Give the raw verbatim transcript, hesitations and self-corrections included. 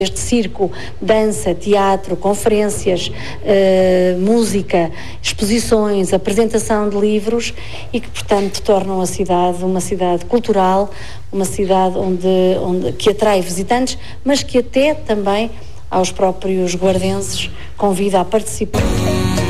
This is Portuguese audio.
Este circo, dança, teatro, conferências, uh, música, exposições, apresentação de livros e que, portanto, tornam a cidade uma cidade cultural, uma cidade onde, onde, que atrai visitantes, mas que até também aos próprios guardenses convida a participar.